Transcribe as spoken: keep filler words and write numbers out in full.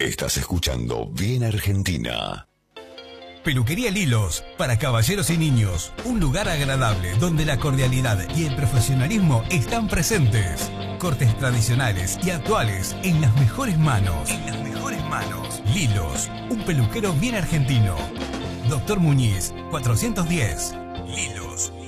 Estás escuchando Bien Argentina. Peluquería Lilos, para caballeros y niños. Un lugar agradable donde la cordialidad y el profesionalismo están presentes. Cortes tradicionales y actuales en las mejores manos. En las mejores manos. Lilos, un peluquero bien argentino. Doctor Muñiz, cuatrocientos diez. Lilos.